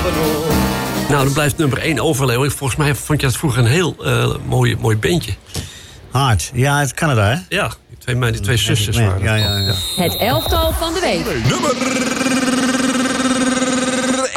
Nou, dan blijft nummer 1 overleven. Volgens mij vond je dat vroeger een heel mooi bandje. Hard. Ja, uit Canada, hè? Ja, die twee zusters waren. Ja. Het elftal van de week. Nummer